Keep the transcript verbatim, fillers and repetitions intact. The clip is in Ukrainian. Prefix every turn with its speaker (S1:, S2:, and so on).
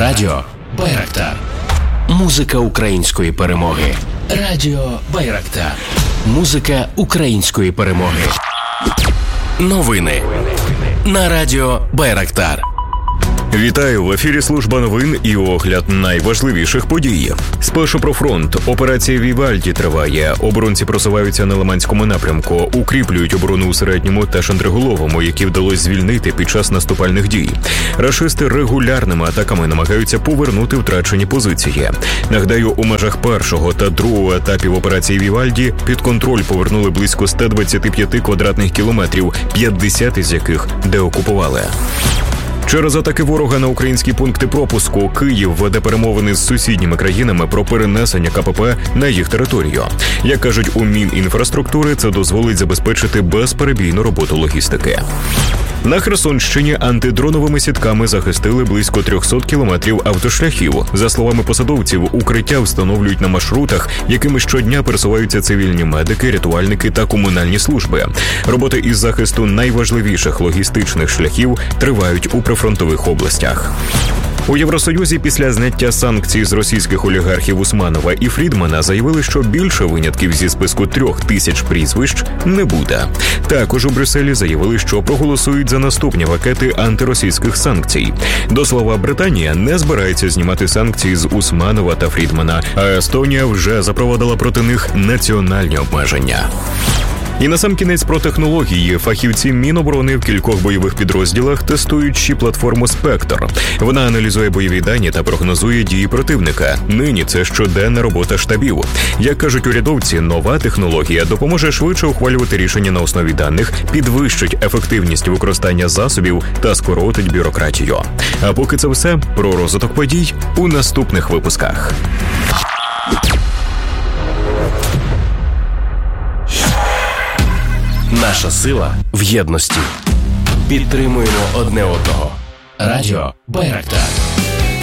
S1: Радіо Байрактар. Музика української перемоги. Радіо Байрактар. Музика української перемоги. Новини на Радіо Байрактар.
S2: Вітаю! В ефірі служба новин і огляд найважливіших подій. Спершу про фронт. Операція Вівальді триває. Оборонці просуваються на Лиманському напрямку, укріплюють оборону у Середньому та Шандриголовому, які вдалося звільнити під час наступальних дій. Рашисти регулярними атаками намагаються повернути втрачені позиції. Нагадаю, у межах першого та другого етапів операції Вівальді під контроль повернули близько сто двадцять п'ять квадратних кілометрів, п'ятдесят із яких деокупували. Через атаки ворога на українські пункти пропуску Київ веде перемовини з сусідніми країнами про перенесення ка пе пе на їх територію. Як кажуть у Мінінфраструктури, це дозволить забезпечити безперебійну роботу логістики. На Херсонщині антидроновими сітками захистили близько триста кілометрів автошляхів. За словами посадовців, укриття встановлюють на маршрутах, якими щодня пересуваються цивільні медики, рятувальники та комунальні служби. Роботи із захисту найважливіших логістичних шляхів тривають у прифронтових областях. У Євросоюзі після зняття санкцій з російських олігархів Усманова і Фрідмана заявили, що більше винятків зі списку трьох тисяч прізвищ не буде. Також у Брюсселі заявили, що проголосують за наступні пакети антиросійських санкцій. До слова, Британія не збирається знімати санкції з Усманова та Фрідмана, а Естонія вже запровадила проти них національні обмеження. І насамкінець про технології. Фахівці Міноборони в кількох бойових підрозділах тестують ще платформу «Спектр». Вона аналізує бойові дані та прогнозує дії противника. Нині це щоденна робота штабів. Як кажуть урядовці, нова технологія допоможе швидше ухвалювати рішення на основі даних, підвищить ефективність використання засобів та скоротить бюрократію. А поки це все, про розвиток подій у наступних випусках.
S1: Наша сила в єдності. Підтримуємо одне одного. Радіо Байрактар.